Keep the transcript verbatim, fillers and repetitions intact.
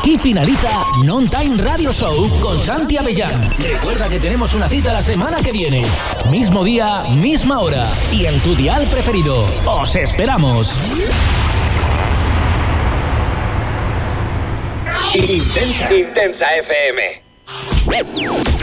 Aquí finaliza Non Time Radio Show con Santi Avellán. Recuerda que tenemos una cita la semana que viene. Mismo día, misma hora. Y en tu dial preferido. ¡Os esperamos! Intensa. Intensa F M.